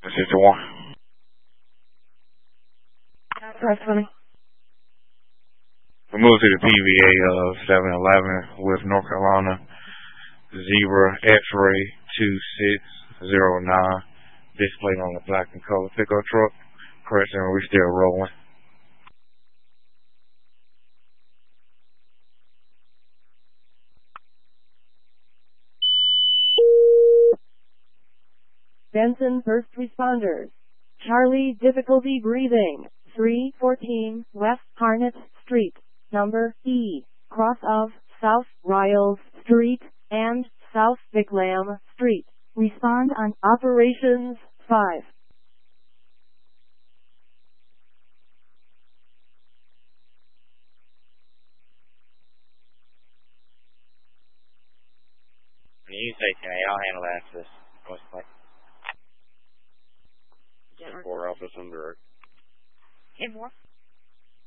61. Press 20. We moved to the PVA of 711 with North Carolina Zebra X-Ray 2609 displayed on the black and color pickup truck. Correction, we still rolling. Benson First Responders. Charlie difficulty breathing. 314 West Harnett Street, number E, cross of South Riles Street and South Vicklam Street. Respond on Operations 5. You say 10, I'll handle access. What's like? 4 Alpha Thunder. 10-4.